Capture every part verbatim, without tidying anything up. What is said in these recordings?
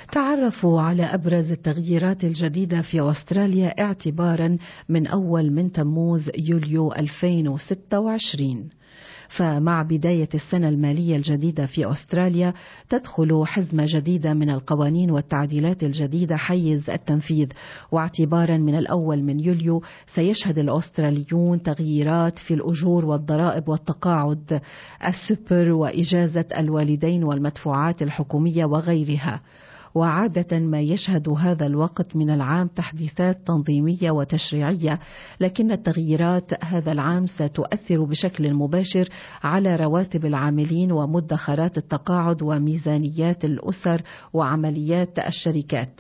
تعرفوا على أبرز التغييرات الجديدة في أستراليا اعتبارا من أول من تموز يوليو ألفين وستة وعشرين. فمع بداية السنة المالية الجديدة في أستراليا تدخل حزمة جديدة من القوانين والتعديلات الجديدة حيز التنفيذ، واعتبارا من الأول من يوليو سيشهد الأستراليون تغييرات في الأجور والضرائب والتقاعد، السوبر وإجازة الوالدين والمدفوعات الحكومية وغيرها. وعادة ما يشهد هذا الوقت من العام تحديثات تنظيمية وتشريعية، لكن التغييرات هذا العام ستؤثر بشكل مباشر على رواتب العاملين ومدخرات التقاعد وميزانيات الأسر وعمليات الشركات.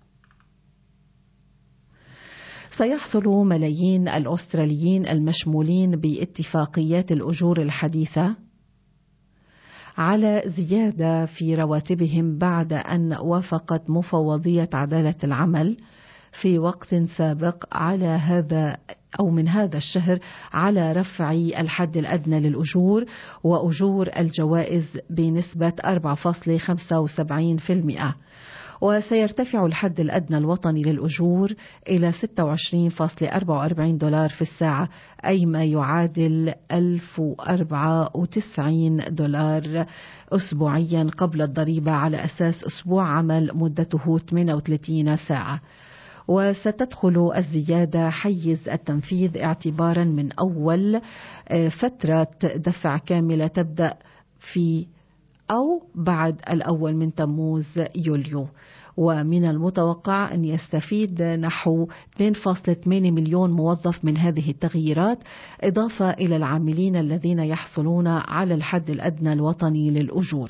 سيحصل ملايين الأستراليين المشمولين باتفاقيات الأجور الحديثة على زيادة في رواتبهم بعد أن وافقت مفوضية عدالة العمل في وقت سابق على هذا أو من هذا الشهر على رفع الحد الأدنى للأجور وأجور الجوائز بنسبة أربعة فاصلة خمسة وسبعين بالمئة. وسيرتفع الحد الأدنى الوطني للأجور إلى ستة وعشرين فاصلة أربعة وأربعين دولار في الساعة، أي ما يعادل ألف وأربعة وتسعين دولار أسبوعيا قبل الضريبة على أساس أسبوع عمل مدته ثمانية وثلاثين ساعة. وستدخل الزيادة حيز التنفيذ اعتبارا من أول فترة دفع كاملة تبدأ في أو بعد الأول من تموز يوليو. ومن المتوقع أن يستفيد نحو اثنين فاصلة ثمانية مليون موظف من هذه التغييرات، إضافة إلى العاملين الذين يحصلون على الحد الأدنى الوطني للأجور.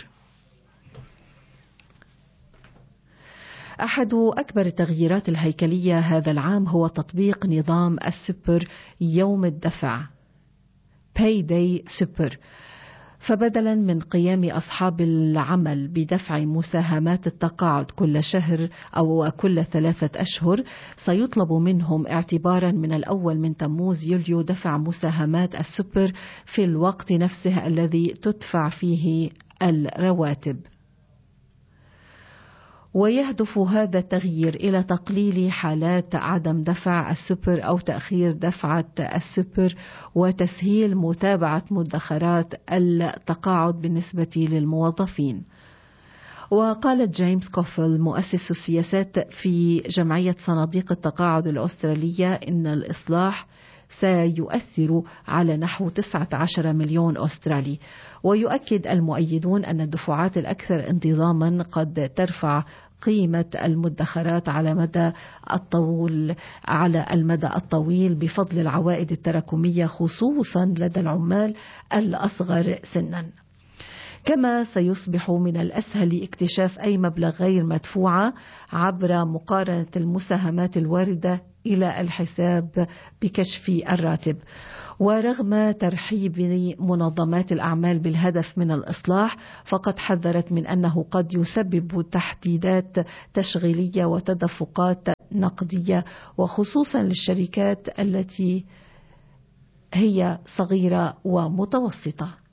أحد أكبر التغييرات الهيكلية هذا العام هو تطبيق نظام السوبر يوم الدفع Payday Super. فبدلا من قيام أصحاب العمل بدفع مساهمات التقاعد كل شهر أو كل ثلاثة أشهر، سيطلب منهم اعتبارا من الأول من تموز يوليو دفع مساهمات السوبر في الوقت نفسه الذي تدفع فيه الرواتب. ويهدف هذا التغيير إلى تقليل حالات عدم دفع السوبر أو تأخير دفعة السوبر وتسهيل متابعة مدخرات التقاعد بالنسبة للموظفين. وقالت جيمس كوفل مؤسس السياسات في جمعية صناديق التقاعد الأسترالية إن الإصلاح سيؤثر على نحو تسعة عشر مليون أسترالي. ويؤكد المؤيدون أن الدفعات الأكثر انتظاما قد ترفع قيمة المدخرات على مدى الطول على المدى الطويل بفضل العوائد التراكمية خصوصا لدى العمال الأصغر سنا. كما سيصبح من الأسهل اكتشاف أي مبلغ غير مدفوعة عبر مقارنة المساهمات الواردة إلى الحساب بكشف الراتب. ورغم ترحيب منظمات الأعمال بالهدف من الإصلاح، فقد حذرت من أنه قد يسبب تحديدات تشغيلية وتدفقات نقدية، وخصوصا للشركات التي هي صغيرة ومتوسطة.